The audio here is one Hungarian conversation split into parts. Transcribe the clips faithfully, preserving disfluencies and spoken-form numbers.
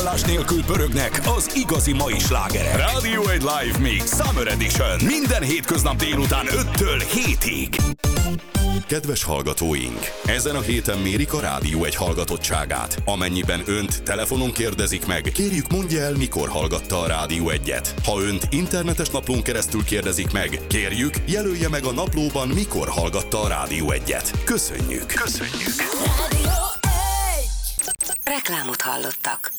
megállás nélkül pörögnek az igazi mai slágerek. Rádió egy Live Mix Summer Edition. Minden hétköznap délután öttől hétig. Kedves hallgatóink! Ezen a héten mérik a Rádió egy hallgatottságát. Amennyiben önt telefonon kérdezik meg, kérjük mondja el, mikor hallgatta a Rádió egyet. Ha önt internetes naplón keresztül kérdezik meg, kérjük jelölje meg a naplóban, mikor hallgatta a Rádió egyet. Köszönjük! Köszönjük! Rádió egy. Reklámot hallottak.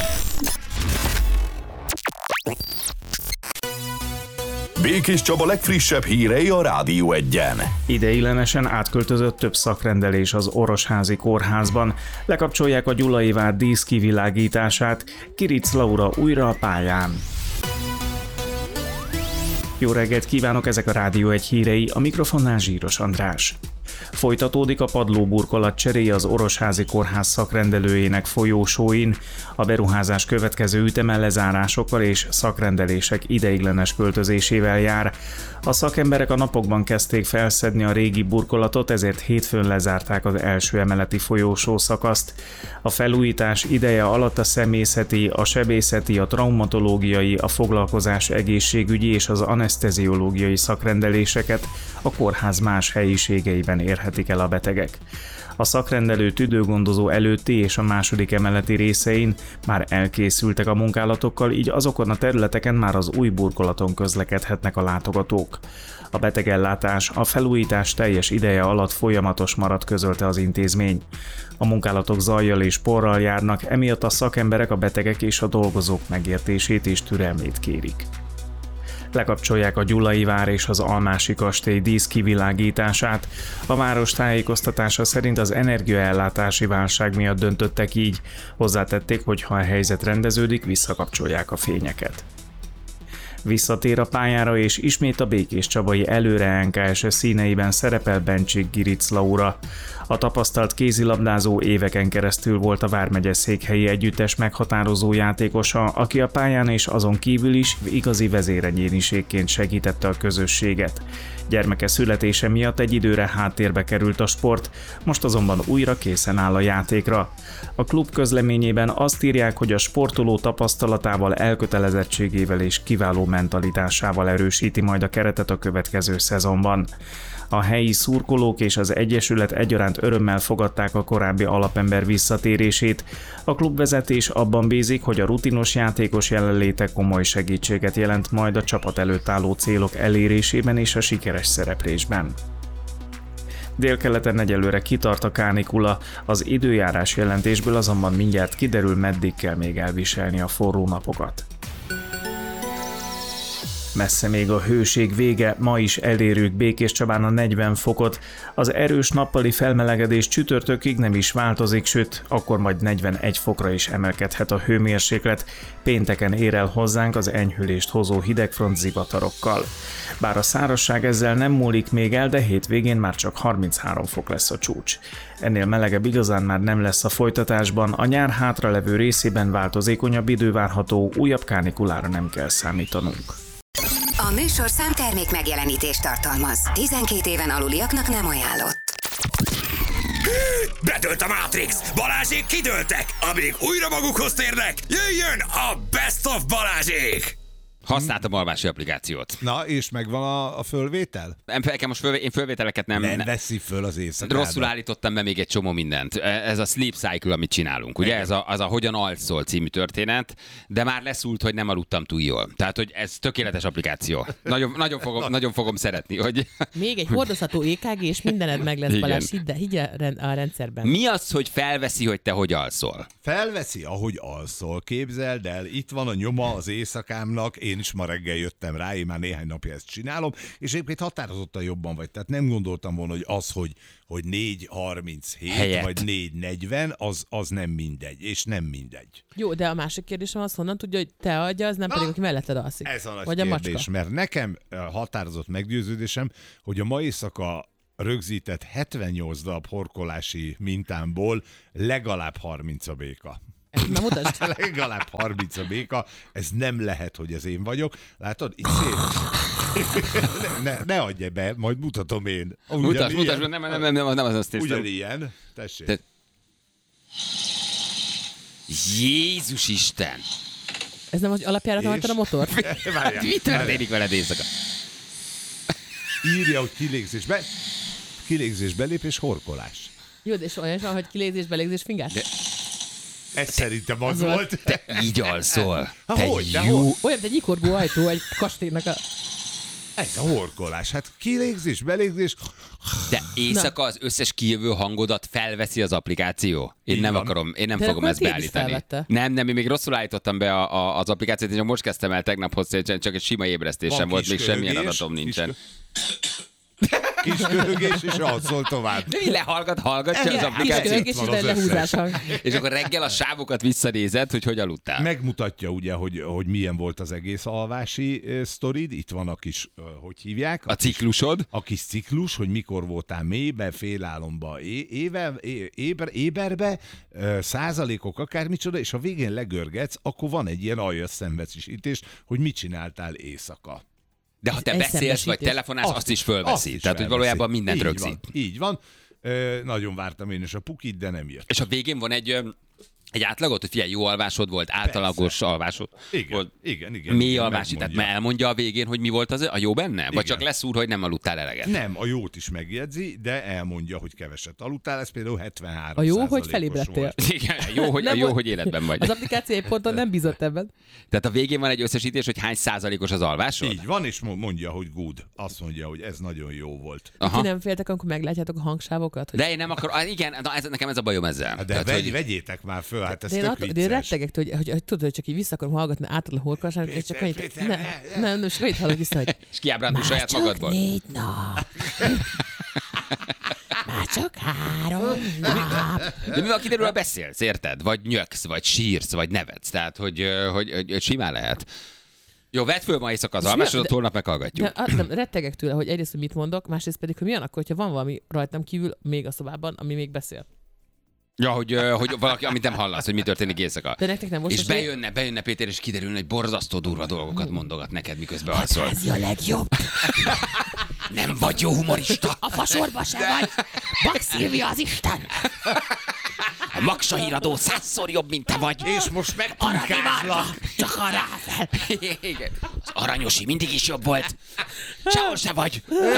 Békés Csaba legfrissebb hírei a Rádió egyen. Ideiglenesen átköltözött több szakrendelés az Orosházi Kórházban. Lekapcsolják a Gyulai vár díszkivilágítását, Kiric Laura újra a pályán. Jó reggelt kívánok, ezek a Rádió egy hírei, a mikrofonnál Zsíros András. Folytatódik a padlóburkolat cseréje az Orosházi Kórház szakrendelőjének folyósóin. A beruházás következő üteme lezárásokkal és szakrendelések ideiglenes költözésével jár. A szakemberek a napokban kezdték felszedni a régi burkolatot, ezért hétfőn lezárták az első emeleti folyósó szakaszt. A felújítás ideje alatt a személyzeti, a sebészeti, a traumatológiai, a foglalkozás egészségügyi és az aneszteziológiai szakrendeléseket a kórház más helyiségeiben érhetik el a betegek. A szakrendelő tüdőgondozó előtti és a második emeleti részein már elkészültek a munkálatokkal, így azokon a területeken már az új burkolaton közlekedhetnek a látogatók. A betegellátás a felújítás teljes ideje alatt folyamatos marad, közölte az intézmény. A munkálatok zajjal és porral járnak, emiatt a szakemberek a betegek és a dolgozók megértését és türelmét kérik. Lekapcsolják a Gyulai vár és az Almási kastély díszkivilágítását. A város tájékoztatása szerint az energiaellátási válság miatt döntöttek így. Hozzátették, hogy ha a helyzet rendeződik, visszakapcsolják a fényeket. Visszatér a pályára és ismét a Békés Csabai Előre en ká es színeiben szerepel Bencsik Kiric Laura. A tapasztalt kézilabdázó éveken keresztül volt a vármegye székhelyi együttes meghatározó játékosa, aki a pályán és azon kívül is igazi vezéregyéniségként segítette a közösséget. Gyermeke születése miatt egy időre háttérbe került a sport, most azonban újra készen áll a játékra. A klub közleményében azt írják, hogy a sportoló tapasztalatával, elkötelezettségével és kiváló mentalitásával erősíti majd a keretet a következő szezonban. A helyi szurkolók és az egyesület egyaránt örömmel fogadták a korábbi alapember visszatérését. A klubvezetés abban bízik, hogy a rutinos játékos jelenléte komoly segítséget jelent majd a csapat előtt álló célok elérésében és a sikeres szereplésben. Délkeleten egyelőre kitart a kánikula, az időjárás jelentésből azonban mindjárt kiderül, meddig kell még elviselni a forró napokat. Messze még a hőség vége, ma is elérjük Békés Csabán a negyven fokot. Az erős nappali felmelegedés csütörtökig nem is változik, sőt, akkor majd negyvenegy fokra is emelkedhet a hőmérséklet. Pénteken ér el hozzánk az enyhülést hozó hidegfront zivatarokkal. Bár a szárazság ezzel nem múlik még el, de hétvégén már csak harminchárom fok lesz a csúcs. Ennél melegebb igazán már nem lesz a folytatásban, a nyár hátralevő részében változékonyabb idő várható, újabb kánikulára nem kell számítanunk. A műsor számtermék megjelenítést tartalmaz. tizenkét éven aluliaknak nem ajánlott. Bedőlt a Matrix! Balázsék kidőltek! Amíg újra magukhoz térnek, jöjjön a Best of Balázsék! Használtam alvási applikációt. Na, és megvan a, a fölvétel? Nem, nekem most fölvé, én fölvételeket nem... Nem ne, veszi föl az éjszakában. Rosszul állítottam be még egy csomó mindent. Ez a Sleep Cycle, amit csinálunk. Ugye ez a, az a Hogyan alszol című történet, de már leszúlt, hogy nem aludtam túl jól. Tehát, hogy ez tökéletes applikáció. Nagyon, nagyon, fogom, nagyon fogom szeretni, hogy... Még egy hordozható é ká gé, és mindened meg lesz, Balázs, hidd, hidd a rendszerben. Mi az, hogy felveszi, hogy te hogy alszol? Felveszi, ahogy alszol. Képzeld el, itt van a nyoma az éjszakámnak, én is ma reggel jöttem rá, én már néhány napja ezt csinálom, és egyébként határozottan jobban vagy. Tehát nem gondoltam volna, hogy az, hogy, hogy négy harminchét helyett, vagy négy negyven, az, az nem mindegy, és nem mindegy. Jó, de a másik kérdésem az, honnan tudja, hogy te adja, az nem pedig, aki melletted alszik. Ez a nagy vagy kérdés, a macska. Mert nekem határozott meggyőződésem, hogy a ma éjszaka rögzített hetvennyolc darab horkolási mintámból legalább harminc a béka. Na mutasd. Legalább harminc a béka, ez nem lehet, hogy ez én vagyok. Látod? Itt szép. ne, ne, ne adj be, majd mutatom én. Mutasd, mutasd, nem, nem, nem, nem, nem az azt hiszem. Ugyanilyen. Tessék. Te... Jézus Isten! Ez nem az alapjáraton hagytad a motort? Mi történik veled éjszaka? Írja, hogy kilégzésbe, kilégzés belépés, horkolás. Jó, de és olyan is van, hogy kilégzés, belégzés, fingás? De... Ez szerintem az, az volt. Te így alszol. Ha, Te hogy, de jó. hogy? Olyan, de egy nyikorgó ajtó egy kastélynak a... Ez a horkolás. Hát kilégzés, belégzés. De éjszaka az összes kijövő hangodat felveszi az applikáció. Én Így nem van. akarom, én nem De fogom akkor ezt a tiéd is beállítani. felvette. Nem, nem, én még rosszul állítottam be a, a, az applikációt, én csak most kezdtem el tegnap hozzá, csak egy sima ébresztésem Van volt, kis még semmilyen köhögés, adatom kis nincsen. Kis köhögés, és alszol tovább. Mi lehallgat, hallgatja az Kis applikációt, kölgés van és az egy lehúzás hang. és akkor reggel a sávokat visszanézed, hogy hogy aludtál. Megmutatja ugye, hogy, hogy milyen volt az egész alvási uh, sztorid. Itt van a kis, uh, hogy hívják? A ciklusod. A kis ciklus, hogy mikor voltál mélybe, félálomba, é- éve, é- éber, éberbe, uh, százalékok, akármicsoda, és a végén legörgetsz, akkor van egy ilyen aljas szenvedésítés, hogy mit csináltál éjszaka. De ha te Ez beszélsz, vagy szembesítés. telefonálsz, azt, azt is Azt fölveszi. is Tehát, hogy felveszi. valójában mindent így rögzít. Van, így van. Ö, nagyon vártam én is a pukit, de nem jött. És a végén van egy, ö, egy átlagot, hogy figyelj, jó alvásod volt, általagos Persze. alvásod Igen, volt. igen, igen. Mély igen, alvási, tehát megmondja. elmondja a végén, hogy mi volt az, a jó benne? Vagy Igen. csak leszúr, hogy nem aludtál eleget? Nem, a jót is megjegyzi, de elmondja, hogy keveset aludtál, ez például hetvenhárom A jó, hogy százalékos felébredtél. volt. Igen, jó, hogy, Nem jó, volt- hogy életben vagy. Az applikáció egy ponton nem bízott ebben. Tehát a végén van egy összesítés, hogy hány százalékos az alvásod? Így van, és mo- mondja, hogy good. Azt mondja, hogy ez nagyon jó volt. Aha. Ti nem féltek, amikor meglátjátok a hangsávokat? Hogy... De én nem akarom, ah, igen, na, ez, nekem ez a bajom ezzel. De Tehát, vegy, hogy- vegyétek már föl, hát ez De én, tök attól, de én vicces. rettegek, hogy, hogy, hogy, tudod, hogy csak így vissza akarom hallgatni átadni a horkolásának, és csak annyit, Péter, ne, Péter, nem, nem, és annyit hallok vissza, hogy És kiábrándul saját csak magadból. négy nap. Már csak három nap. De mi van, kiderül, ha beszélsz, érted? Vagy nyöksz, vagy sírsz, vagy nevetsz. Tehát, hogy, ö, hogy, hogy, hogy simán lehet. Jó, vedd föl ma éjszaka az És mi a- alvásodat, de- holnap De, meghallgatjuk. ah, nem, rettegek tőle, hogy egyrészt, hogy mit mondok, másrészt pedig, hogy mi van akkor, hogyha van valami rajtam kívül még a szobában, ami még beszél. Ja, hogy, ö, hogy valaki, amit nem hallasz, hogy mi történik éjszaka. De nektek nem most És esély- bejönne, bejönne Péter, és kiderülne, hogy borzasztó durva dolgokat mondogat neked, miközben alszol. Ez a legjobb. Nem vagy jó humorista. A fasorba se vagy. Bak Szilvia az Isten. A Maksa híradó százszor jobb, mint te vagy. És most meg Csak arra fel. Igen. Az aranyosi mindig is jobb volt. Sehol se vagy.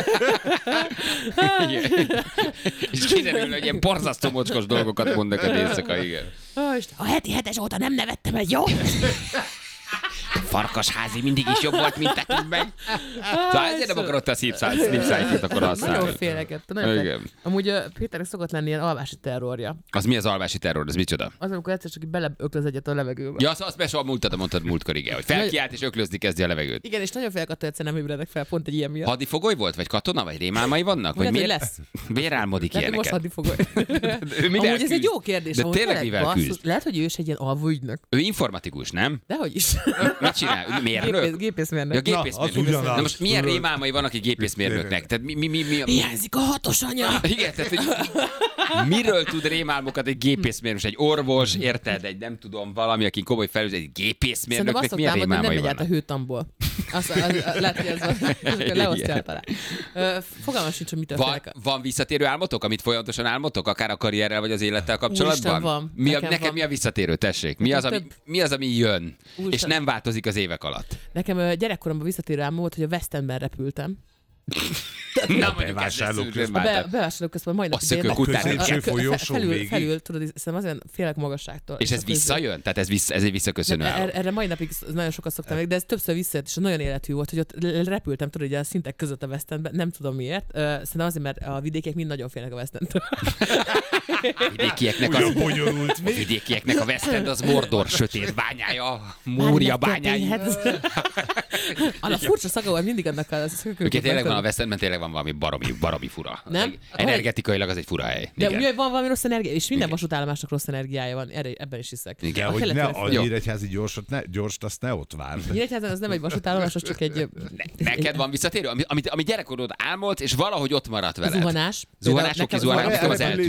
Igen. És kiderül, hogy ilyen borzasztó mocskos dolgokat mond neked éjszaka, igen. A heti hetes óta nem nevettem egy jó. Farkasházi mindig is jobb volt, mint nekünk meg. Szóval ezért nem akarod te a Sleep Cycle-t akkor Nagyon használni. félek ettől. Nagyon Igen. félek. Amúgy uh, Péternek szokott lenni ilyen alvási terrorja. Az mi az alvási terror? Ez micsoda? Az, amikor egyszer csak így beleöklöz egyet a levegőbe. Ja, azt, azt be soha múltad, mondtad múltkor, igen, hogy felkiált és öklözni kezdi a levegőt. Igen, és nagyon félek attól, egyszer nem ébredek fel, pont egy ilyen miatt. Hadifogoly volt, vagy katona, vagy rémálmai vannak? Vagy Lehet, hogy miért, lesz. miért álmodik Lehet, hogy most ilyeneket? hadifogoly. Ő mivel Amúgy ez egy küzd? jó kérdés. De amúgy tényleg mivel küzd? Lehet, hogy ő is egy ilyen alvóügynök. Ő informatikus, nem? Dehogy is. Mit csinál? Ő mérnök? Gépész, gépészmérnök. Ja, Na, az gépészmérnök. ugyanaz. Na most milyen Tudod. rémálmai vannak egy gépészmérnöknek? Tehát mi, mi, mi, mi, mi, Hiányzik a hatos anya. igen, tehát, hogy miről tud rémálmokat egy gépészmérnök, egy orvos, érted, egy nem tudom, valami, aki komoly felügyelő, egy Szerintem gépészmérnöknek azt milyen szoktam mondani, hogy nem rémálmai megy át a vannak? hőtamból. Azt, az, az, lehet, hogy ez van, és akkor leosztja Igen. talán. Ö, Fogalmam sincs, hogy mitől Van, félek. van visszatérő álmotok, amit folyamatosan álmotok, akár a karrierrel vagy az élettel kapcsolatban? Úristen, van. Mi a, Nekem neked van. mi a visszatérő, tessék? Mi Nekem az, ami, több. mi az, ami jön, és Úristen. nem változik az évek alatt? Nekem ö, gyerekkoromban visszatérő álmom volt, hogy a West Endben repültem. Na, mondjuk bevásárlóközpont. A be, bevásárlóközpontban majdnem A szökők után. Középső A- a- folyosó felül, végig. felül, tudod, szerintem azért félek magasságtól. És ez akkor visszajön? Tehát ez, vissza, ez egy visszaköszönő Nem, álom. erre, erre mai napig nagyon sokat szoktam meg, de ez többször visszajött, és nagyon életű volt, hogy ott repültem, tudod, ugye a szintek között a West Endben, nem tudom miért. Ö, Szerintem azért, mert a vidékiek mind nagyon félnek a West Endtől. Vidékieknek, Olyan az, bonyolult. a vidékieknek a West End az Mordor sötét bányája, Múria bányái. Annak furcsa szaga volt mindig annak a szökőknek. Ugye tényleg van a West Endben, tényleg van valami baromi, baromi fura. Nem? Energetikailag az egy fura hely. De Igen. ugye van valami rossz energia, és minden Igen. vasútállomásnak rossz energiája van, erre, ebben is hiszek. Igen, A hogy ne keleti a West- Jó. nyíregyházi gyorsat, ne, gyors, azt ne ott várd. Nyíregyházan az nem egy vasútállomás, az csak egy... Neked van visszatérő, amit, amit, amit gyerekkorod álmolt, és valahogy ott maradt veled. Zuhanás. Zuhanás, Nekem oké, zuhanás, zuhanás- nekem az Repülés, eltűnt. zuhanás,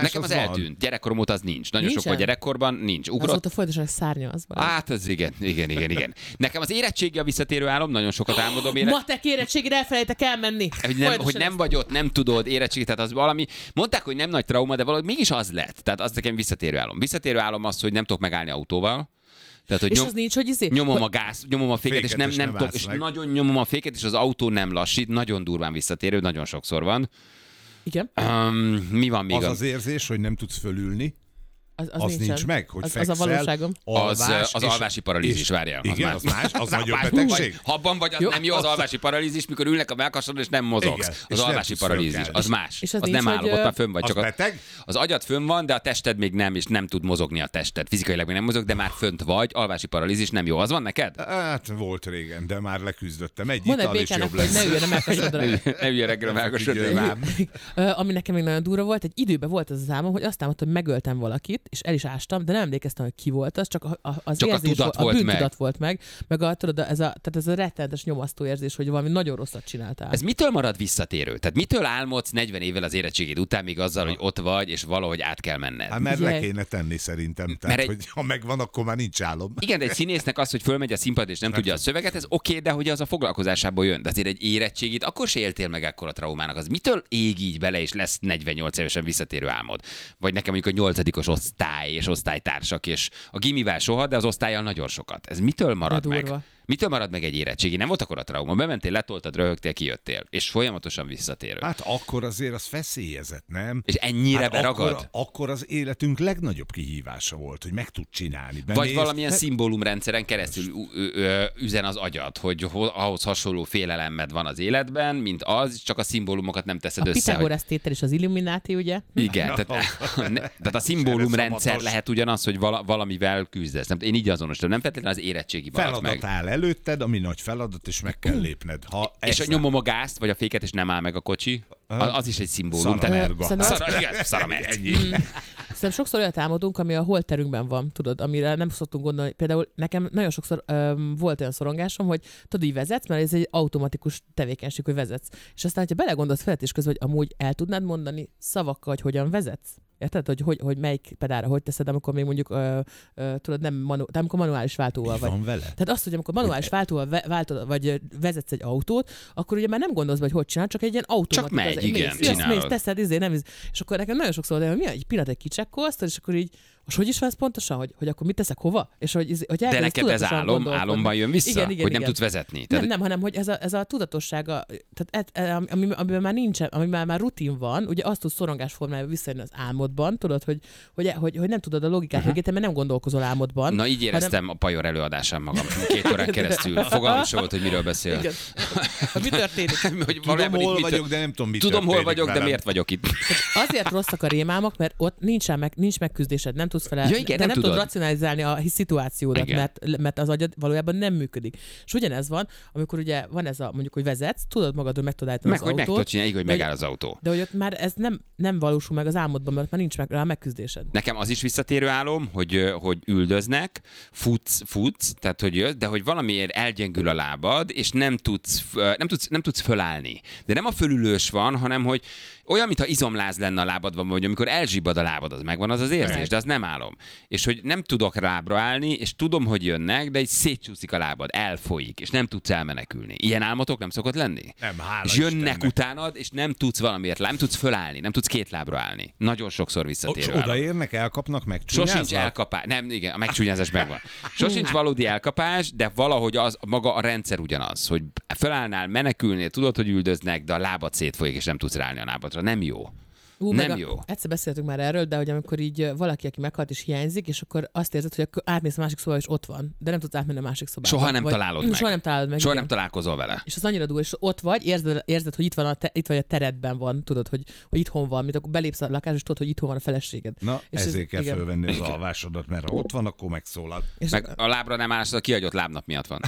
Nekem az, az eltűnt. van. Gyerekkorom óta az nincs. Nagyon Nincsen? sok volt gyerekkorban, nincs. Ugrott. Azóta folyamatosan szárnya az van. Hát az igen, igen, igen, igen. Nekem az érettségi a visszatérő álom, nagyon sokat álmodom élet. Matek érettségére elfelejtek elmenni. Hogy nem, hogy nem vagy ott, nem tudod, érettségi, tehát az valami. Mondták, hogy nem nagy trauma, de valahogy mégis az lett. Tehát az nekem visszatérő álom. Visszatérő álom az, hogy nem tudok megállni autóval. Tehát, hogy És nyom, az nincs, hogy izé... nyomom hogy... a gáz, nyomom a féket, Féket, és nem, és nem nem tudok, állsz és meg. nagyon nyomom a féket, és az autó nem lassít, nagyon durván visszatérő, nagyon sokszor van. Igen, Um, mi van még? Az a- az érzés, hogy nem tudsz fölülni, az, az, az nincsen. nincs meg, hogy az, fekszel, az a valóságom. Az, alvás, az és- alvási paralízis, várjál. Igen, már- az más, az Na, nagyobb más- betegség. vagy Habban vagy, az Jó, nem jó az az- alvási paralízis, mikor ülnek a melkason, és nem mozogsz. Igen, Az és nem alvási tudsz paralízis, fölkelni. az más. És az az nincs, nem hogy, állok, ott ö, már fönn vagy. Az Csak a, beteg? az agyad fönn van, de a tested még nem, és nem tud mozogni a tested. Fizikailag még nem mozog, de már fönt vagy. Alvási paralízis nem jó. Az van neked? Hát volt régen, de már leküzdöttem. Egy Mondd egy ital és békának, jobb hogy ne lesz. üljön a melkasodra. Ne üljön reggel a melkasodra. Figyelj. Ö, Ami nekem még nagyon durva volt, egy időben volt az az álmom, hogy azt álmodtam, hogy megöltem valakit, és el is ástam, de nem emlékeztem, hogy ki volt az, csak a, a, az Csak a érzés tudat volt, volt a bűntudat meg. volt meg, meg a, tudod, ez a, tehát ez a rettenetes nyomasztó érzés, hogy valami nagyon rosszat csináltál. Ez mitől marad visszatérő? Tehát mitől álmodsz negyven évvel az érettségid után még azzal, hogy ott vagy, és valahogy át kell menned? Hát mert Ugye? le kéne tenni szerintem. Tehát, egy- hogy ha megvan, akkor már nincs álom. Igen, de egy színésznek az, hogy fölmegy a színpad és nem tudja a szöveget, ez oké, de hogy az a foglalkozásából jön. De azért egy érettségit akkor se éltél meg ekkora traumának. Az mitől ég így bele, és lesz negyvennyolc évesen visszatérő álmod? Vagy nekem mondjuk a nyolcadikos osztály és osztálytársak, és a gimivel soha, de az osztállyal nagyon sokat. Ez mitől marad De meg? durva. Mitől marad meg egy érettségi? Nem volt akkor a trauma. Bementél, letoltad, röhögtél, kijöttél. És folyamatosan visszatérő. Hát akkor azért az feszélyezett, nem? És ennyire hát beragad? Akkor, akkor az életünk legnagyobb kihívása volt, hogy meg tud csinálni. Vagy Bemész- valamilyen szimbólumrendszeren keresztül ü- ü- ü- üzen az agyad, hogy ho- ahhoz hasonló félelemed van az életben, mint az, csak a szimbólumokat nem teszed A össze. Hogy... Pitagorasz tétel és az Illuminati, ugye? Igen, tehát, ne, tehát a szimbólumrendszer szabatos. lehet ugyanaz, hogy vala, valamivel küzdesz. Nem, én így azonosítom, nem feltétlenül az érettségi maradt Feladat meg. áll előtted, ami nagy feladat, és meg kell lépned. Ha És a ezt nyomom a gázt, vagy a féket, és nem áll meg a kocsi, az, az is egy szimbólum. Szara Tehát- merga. Szerintem- Szara, igen, szara merga. Ennyi. Szerintem sokszor olyat álmodunk, ami a holterünkben van, tudod, amire nem szoktunk gondolni. Például nekem nagyon sokszor öm, volt olyan szorongásom, hogy tudod, így vezetsz, mert ez egy automatikus tevékenység, hogy vezetsz. És aztán, ha belegondolsz vezetés közben, hogy amúgy el tudnád mondani szavakkal, hogy hogyan vezetsz? Érted, hogy, hogy, hogy melyik pedálra hogy teszed, amikor még mondjuk, ö, ö, tudod, nem manu, de amikor manuális váltóval Mi vagy. van vele? Tehát azt, hogy amikor manuális váltóval ve- váltod, vagy ö, vezetsz egy autót, akkor ugye már nem gondolsz, hogy hogy csinál, csak egy ilyen automatikus. megy, igen, mész, jössz, csinálod. mész, teszed, izé, nem, izé. És akkor nekem nagyon sokszor volt, hogy mi egy pillanat egy kicsekkolsz, és akkor így, most hogy is van ez pontosan, hogy, hogy akkor mit teszek, hova? És hogy, izé- hogy De elkezdesz neked ez tudatosan álom, gondolkodni. álomban jön vissza, Igen, igen, hogy nem igen. tudsz vezetni. Nem, Tehát, nem, hanem hogy ez a, ez a tudatossága, tehát et, e, ami, amiben már nincsen, amiben már rutin van, ugye azt tudsz szorongás formájában visszajönni az álmodban, tudod, hogy, hogy, hogy, hogy nem tudod a logikát uh-huh. végét, mert nem gondolkozol álmodban. na így éreztem hanem... a Pajor előadásán magam két órán keresztül. Fogalmam sem volt, hogy miről beszél. Igen. Hogy mi történik? Hogy Tudom, valójában itt hol mit- vagyok, de nem tudom, mit Tudom, hol történik vagyok, de velem. miért vagyok itt? Azért rosszak a rémálmok, mert ott nincs, meg, nincs megküzdésed, nem tudsz felel, Ja, igen, de nem nem, tudod. tudod racionalizálni a szituációdat, Igen. mert, mert az agyad valójában nem működik. És ugyanez van, amikor ugye van ez a, mondjuk, hogy vezetsz, tudod magadról meg tudod állítani Meg, az hogy meg autót, tudod csinálni, így, hogy de hogy- megáll az autó. de hogy ott már ez nem, nem valósul meg az álmodban, mert már nincs meg rá megküzdésed. Nekem az is visszatérő álom, hogy, ö, hogy üldöznek, futsz, futsz, tehát hogy jössz, de hogy valamiért elgyengül a lábad, és nem tudsz, ö, nem tudsz, nem tudsz fölállni. De nem a fölülős van, hanem hogy olyan, mintha izomláz lenne a lábadban, vagy amikor elzsibbad a lábad, az megvan az az érzés, de az nem álom. És hogy nem tudok lábra állni, és tudom, hogy jönnek, de így szétcsúszik a lábad, elfolyik, és nem tudsz elmenekülni. Ilyen álmotok nem szokott lenni? Nem, hála És jönnek Istennek. utánad, és nem tudsz valamiért, nem tudsz fölállni, nem tudsz két lábra állni. Nagyon sokszor És visszatérő álom. odaérnek, elkapnak, megcsúnyáznak? Sosincs elkapás. Nem, igen, a megcsúnyázás megvan. Sosincs valódi elkapás, de valahogy az maga a rendszer ugyanaz, hogy fölállnál, menekülnél, tudod, hogy üldöznek, de a lábad szétfolyik, és nem tudsz ráállni a lábadra. Nem jó. Ú, Nem meg a, jó. Egyszer beszéltünk már erről, de hogy amikor így ö, valaki, aki meghalt és hiányzik, és akkor azt érzed, hogy akkor átmész a másik szobába, és ott van, de nem tudsz átmenni a másik szobába. Soha nem Vagy- találod Mm, meg. Soha nem találod meg. Soha igen. nem találkozol vele. És az annyira durva, és ott vagy, érzed, érzed hogy itt van a, te, itt vagy a teredben van, tudod, hogy, hogy itthon van, mint akkor belépsz a lakásba, és tudod, hogy itthon van a feleséged. Na, És ez- ezért kell igen. fölvenni az alvásodat, mert ha ott van, akkor megszólal. És Meg a lábra nem állsz, a kihagyott lábnap miatt van.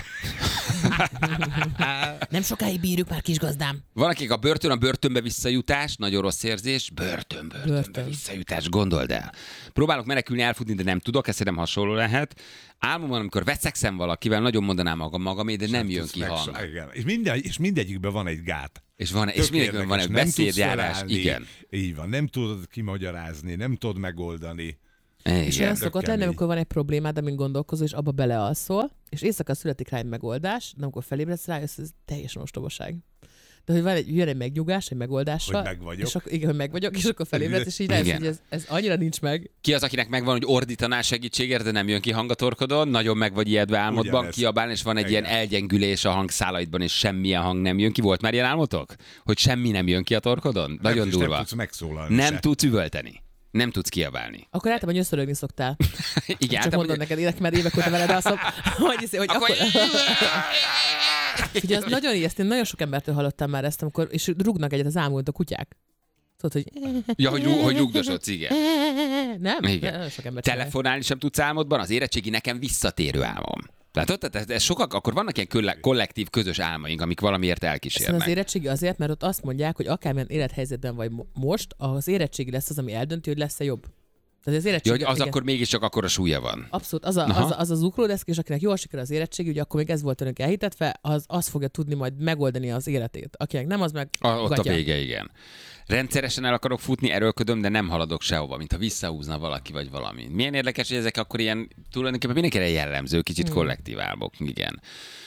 nem sokáig bírjuk már, kisgazdám. Van, akik a börtön, a börtönbe visszajutás, nagyon rossz érzés, Börtön, börtönbe, börtön. Visszajutás, gondold el. Próbálok menekülni, elfutni, de nem tudok, ez szerintem hasonló lehet. Álmomban, amikor veszekszem valakivel, nagyon mondanám magam magamé, de nem jön ki hang. Igen. És, minden, és mindegyikben van egy gát. És, van, és mindegyikben van egy beszédjárás. Igen. Így van, nem tudod kimagyarázni, nem tudod megoldani. Igen. És olyan szokott lenni, amikor van egy problémád, amin gondolkozol, és abba belealszol, és éjszaka születik rá egy megoldás, de amikor felébredsz rá, ez teljesen ostobaság. De hogy van egy, jön egy megnyugás, egy megoldással. Hogy meg vagyok. És akkor, igen, hogy meg vagyok, és akkor felébredsz, és így rájössz, hogy ez, ez annyira nincs meg. Ki az, akinek megvan, hogy ordítanál segítségért, de nem jön ki hang a torkodon, nagyon meg vagy ijedve álmodban, ugyanez. Kiabálni, és van egy igen. ilyen elgyengülés a hangszálaidban, és semmilyen hang nem jön ki. Volt már ilyen álmotok? Hogy semmi nem jön ki a torkodon? Nem, nagyon durva. Nem tudsz megszólalni. Nem se. tudsz üvölteni. Nem tudsz kiabálni. Akkor általában nyöszörögni szoktál. Igen, csak mondom neked, én már évek óta veled alszom, hogy, hogy akkor... Ugye az nagyon ijesztő, nagyon sok embertől hallottam már ezt, amikor, és rúgnak egyet az ámult a kutyák. Tudod, hogy... Ja, hogy, rú, hogy rúgdosodsz, igen. Nem? Igen. Nagyon sok ember Telefonálni sem tudsz álmodban, az érettségi nekem visszatérő álmom. Látod? Tehát ez sokak, akkor vannak ilyen kollektív, közös álmaink, amik valamiért elkísérnek. Szerintem az érettségi azért, mert ott azt mondják, hogy akármilyen élethelyzetben vagy most, az érettségi lesz az, ami eldönti, hogy lesz-e jobb. Tehát az érettségi, ja, hogy az igen. akkor mégiscsak akkora súlya van. Abszolút. Az, a, az, az az ugródeszk, és akinek jól sikerül az érettségi, ugye akkor még ez volt önök elhitetve, az, az fogja tudni majd megoldani az életét. Akinek nem, az meg a, Ott gatya. A vége, igen. Rendszeresen el akarok futni, erőlködöm, de nem haladok sehova, mintha visszahúzna valaki vagy valami. Milyen érdekes, hogy ezek akkor ilyen tulajdonképpen mindenkire jellemző, kicsit hmm. kollektív álmok, igen.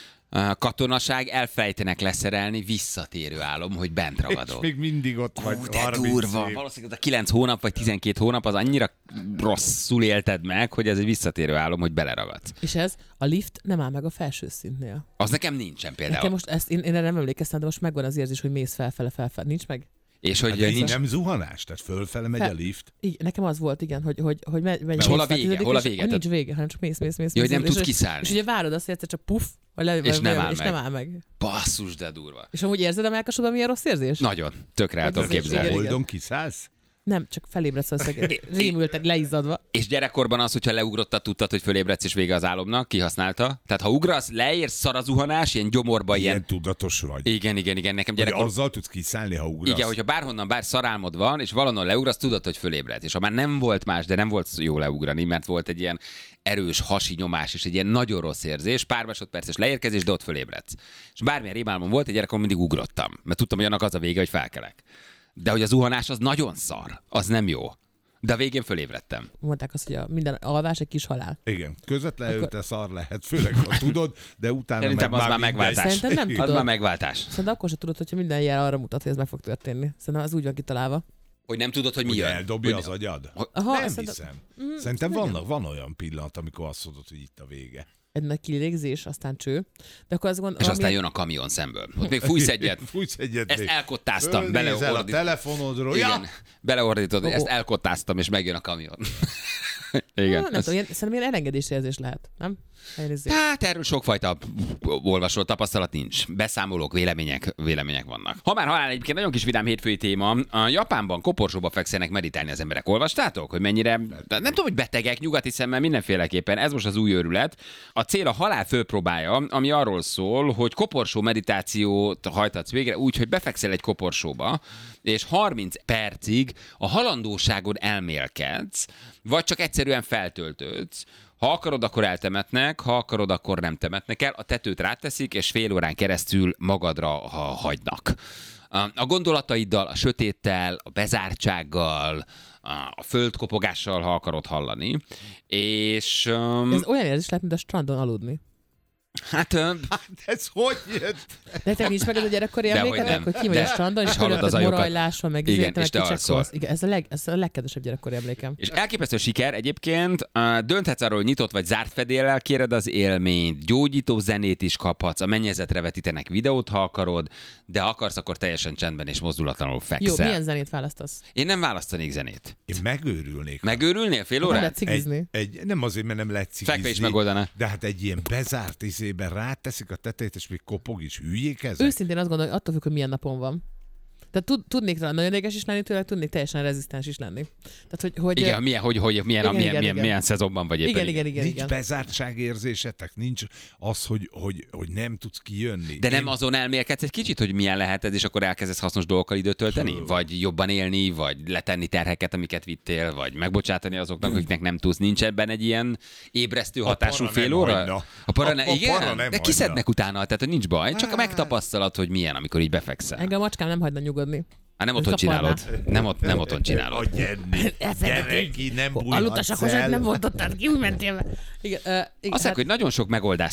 A katonaság, elfelejtenek leszerelni, visszatérő álom, hogy bent ragadok. És még mindig ott vagy. Hú, de durva. Év. Valószínűleg a kilenc hónap vagy tizenkét hónap az annyira rosszul élted meg, hogy ez egy visszatérő álom, hogy beleragadsz. És ez a lift nem áll meg a felső szintnél. Az nekem nincsen például. Nekem most ezt, én, én erre nem emlékeztem, de most megvan az érzés, hogy mész felfele, felfele. Nincs meg? És hogy hát nincs... nincs nem zuhanás, tehát fölfele megy Fel... a lift. Igen, nekem az volt, igen, hogy, hogy, hogy megy, megy hol a vége? Hol a vége? Nincs vége, hanem csak mész, mész, mész. Jó, hogy nem és, tudsz kiszállni. És, és ugye várod azt, hogy egyszer csak puff, vagy le, és, vagy, nem, áll és meg. nem áll meg. Basszus, de durva. És amúgy érzed a melkasodban milyen rossz érzés? Nagyon. Tökre el tudom képzelni. Holdon kiszállsz? Nem, csak felébredsz az rémülted, leizzadva. És gyerekkorban az, hogyha leugrottad, tudtad, hogy fölébredsz és vége az álomnak, kihasználta. Tehát ha ugrasz, leérsz, szar a zuhanás, ilyen gyomorba, ilyen... Ilyen tudatos vagy. Igen, igen, igen, nekem gyerekkor... Azzal tudsz kiszállni, ha ugrasz. Igen, hogyha bárhonnan bár szarálmod van, és valahonnan leugrasz, tudod, hogy fölébredsz. És ha már nem volt más, de nem volt jó leugrani, mert volt egy ilyen erős hasi nyomás, és egy ilyen nagyon rossz érzés, pár másodperces leérkezés, de ott fölébredsz. És bármilyen rémálmom volt, egy gyerekkorban mindig ugrottam, mert tudtam, hogy annak az a vége, hogy felkelek. De hogy a zuhanás az nagyon szar, az nem jó. De a végén fölébredtem. Mondták azt, hogy a minden alvás egy kis halál. Igen, közvetlen Akkor... előtte szar lehet, főleg ha tudod, de utána Szerintem meg az már megváltás. Szerintem nem tudod. Az már megváltás. Szerintem akkor sem tudod, hogyha minden jel arra mutat, hogy ez meg fog történni. Szerintem az úgy van kitalálva. Hogy nem tudod, hogy mi hogy jön. Eldobja hogy az agyad? Aha, nem szerintem... hiszem. Mm, Szerintem vannak, van olyan pillanat, amikor azt mondod, hogy itt a vége. Egy nagy kilégzés, aztán cső. De akkor azt gondol, és aztán ami... jön a kamion szemből. Ott még fújsz egyet. fújsz egyet. Ezt elkottáztam. Beleordít... a telefonodról. Igen, Ja! beleordítod, Oh. ezt elkottáztam, és megjön a kamion. Igen. Ha, nem tudom, ilyen, szerintem ilyen elengedésérzés lehet, nem? Elnézzék. Hát erről sokfajta olvasó tapasztalat nincs. Beszámolók, vélemények, vélemények vannak. Ha már halál, egyébként nagyon kis vidám hétfői téma. A Japánban koporsóba fekszenek meditálni az emberek. Olvastátok, hogy mennyire, nem tudom, hogy betegek, nyugati szemmel mindenféleképpen. Ez most az új őrület. A cél a halál főpróbája, ami arról szól, hogy koporsó meditációt hajtatsz végre úgy, hogy befekszel egy koporsóba, és harminc percig a halandóságon elmélkedsz, vagy csak egyszerűen feltöltődsz. Ha akarod, akkor eltemetnek, ha akarod, akkor nem temetnek el. A tetőt ráteszik, és fél órán keresztül magadra ha hagynak. A gondolataiddal, a sötéttel, a bezártsággal, a földkopogással, ha akarod hallani. És... Um... Ez olyan érzés lehet, mint a strandon aludni. Hát, um... hát ez hogy jött? De te nincs meg ez a gyerekkori emlékedek, hogy ki vagy a strandon, és hallod a morajláson, meg igen, és te alszol. Igen, ez a, leg, ez a legkedvesebb gyerekkori emlékem. És elképesztő siker egyébként, dönthetsz arról, hogy nyitott vagy zárt fedéllel kéred az élményt, gyógyító zenét is kaphatsz, a mennyezetre vetítenek videót, ha akarod, de ha akarsz, akkor teljesen csendben és mozdulatlanul fekszel. Jó, milyen zenét választasz? Én nem választanék zenét. Én megőrülnék. Megőrülnél fél Nem órát? lehet cigizni. Egy, egy, nem azért, mert nem lehet cigizni. Fekve is megoldaná. De hát egy ilyen bezárt izében ráteszik a tetejét, és még kopog is. Hülyék ezek? Őszintén azt gondolom, hogy attól függ, hogy milyen napon van. Tehát tud, tudnék rá nagyon ideges is lenni tőle, tudnék teljesen rezisztens is lenni. Tehát, hogy, hogy Igen, milyen, hogy, hogy, milyen, igen, milyen, igen, milyen, igen. milyen szezonban vagy éppen. Igen, igen, igen, Nincs igen. bezártságérzésetek, nincs az, hogy, hogy, hogy nem tudsz kijönni. De nem Én... azon elmélkedsz egy kicsit, hogy milyen lehet ez, és akkor elkezdesz hasznos dolgokkal időt tölteni? Vagy jobban élni, vagy letenni terheket, amiket vittél, vagy megbocsátani azoknak, akiknek nem tudsz. Nincs ebben egy ilyen ébresztő hatású para fél nem óra? hagyna. A para, ne, A- a igen? para nem De hagyna. kiszednek utána, tehát hogy nincs baj. Csak a megtapasztalat, hogy milyen, amikor így befekszel. Engem a macskám nem hagyna nyugodni. Hát nem otthon kaparná. csinálod. Nem, ott, nem otthon A csinálod. gyerni, gyere ki, nem Aludtas a bújhatsz kosát, el. nem voltottad ki, úgy mentél be. Igen, uh, igen, Azt mondják, hogy nagyon sok megoldás